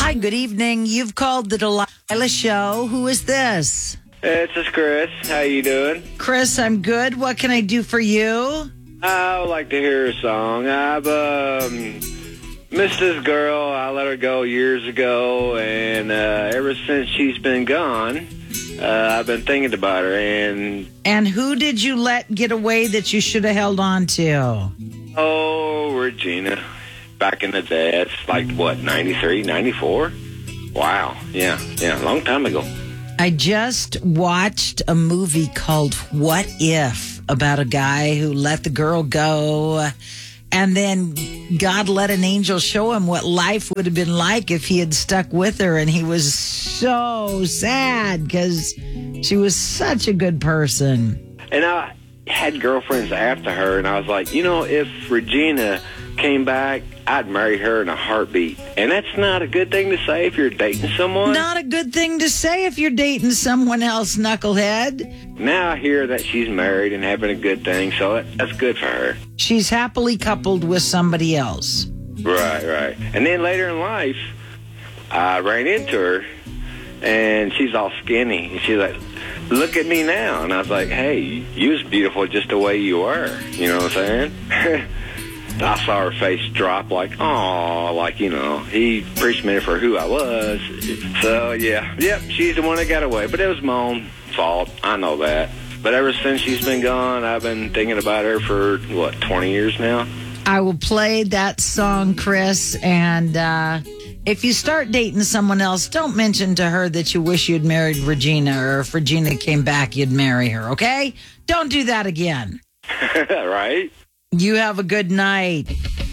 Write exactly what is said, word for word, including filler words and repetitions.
Hi, good evening. You've called the Delilah Show. Who is this? It's just Chris. How you doing? Chris, I'm good. What can I do for you? I would like to hear a song. I've um, missed this girl. I let her go years ago, and uh, ever since she's been gone, uh, I've been thinking about her. And And who did you let get away that you should have held on to? oh, Regina, back in the day, it's like what, ninety-three, ninety-four? Wow, yeah, yeah, a long time ago. I just watched a movie called What If, about a guy who let the girl go, and then God let an angel show him what life would have been like if he had stuck with her, and he was so sad because she was such a good person. And I had girlfriends after her, and I was like, you know, if Regina came back, I'd marry her in a heartbeat. And that's not a good thing to say if you're dating someone. Not a good thing to say if you're dating someone else, knucklehead. Now I hear that she's married and having a good thing, so that, that's good for her. She's happily coupled with somebody else. Right, right. And then later in life, I ran into her, and she's all skinny. And she's like, look at me now. And I was like, hey, you was beautiful just the way you were. You know what I'm saying? I saw her face drop like, aw, like, you know, he appreciated me for who I was. So, yeah, yep, she's the one that got away. But it was my own fault. I know that. But ever since she's been gone, I've been thinking about her for, what, twenty years now? I will play that song, Chris, and uh, if you start dating someone else, don't mention to her that you wish you'd married Regina, or if Regina came back, you'd marry her, okay? Don't do that again. Right? You have a good night.